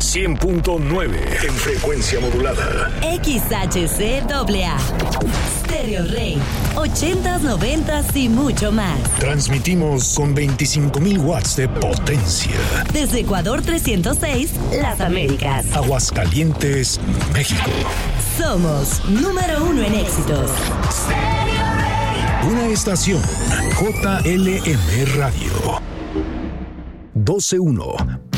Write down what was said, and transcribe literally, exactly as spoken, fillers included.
cien punto nueve en frecuencia modulada. X H C A A. Stereo Rey. ochentas, noventas y mucho más. Transmitimos con veinticinco mil watts de potencia. Desde Ecuador trescientos seis, Las Américas. Aguascalientes, México. Somos número uno en éxitos. Una estación J L M Radio. doce uno